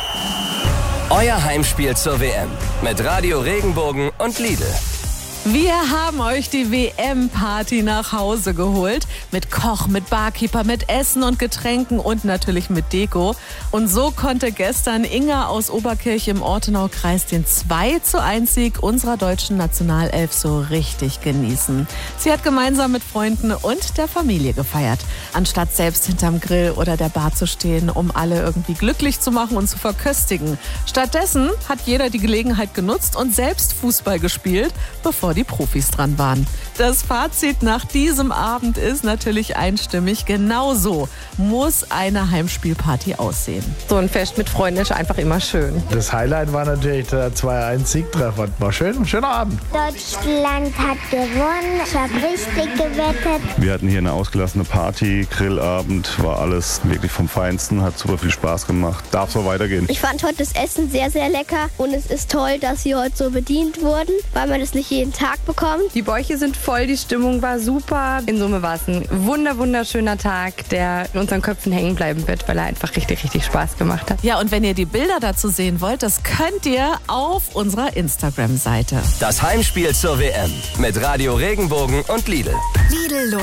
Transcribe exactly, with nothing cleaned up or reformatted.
Euer Heimspiel zur W M mit Radio Regenbogen und Lidl. Wir haben euch die W M-Party nach Hause geholt. Mit Koch, mit Barkeeper, mit Essen und Getränken und natürlich mit Deko. Und so konnte gestern Inga aus Oberkirch im Ortenaukreis den zwei zu eins Sieg unserer deutschen Nationalelf so richtig genießen. Sie hat gemeinsam mit Freunden und der Familie gefeiert. Anstatt selbst hinterm Grill oder der Bar zu stehen, um alle irgendwie glücklich zu machen und zu verköstigen. Stattdessen hat jeder die Gelegenheit genutzt und selbst Fußball gespielt, bevor die Profis dran waren. Das Fazit nach diesem Abend ist natürlich einstimmig. Genauso muss eine Heimspielparty aussehen. So ein Fest mit Freunden ist einfach immer schön. Das Highlight war natürlich der zwei eins Siegtreffer. War schön, ein schöner Abend. Deutschland hat gewonnen. Ich habe richtig gewettet. Wir hatten hier eine ausgelassene Party, Grillabend, war alles wirklich vom Feinsten, hat super viel Spaß gemacht. Darf so weitergehen. Ich fand heute das Essen sehr, sehr lecker und es ist toll, dass sie heute so bedient wurden, weil man das nicht jeden Tag bekommt. Die Bäuche sind voll, die Stimmung war super. In Summe war es ein wunder, wunderschöner Tag, der in unseren Köpfen hängen bleiben wird, weil er einfach richtig, richtig Spaß gemacht hat. Ja, und wenn ihr die Bilder dazu sehen wollt, das könnt ihr auf unserer Instagram-Seite. Das Heimspiel zur W M mit Radio Regenbogen und Lidl. Lidl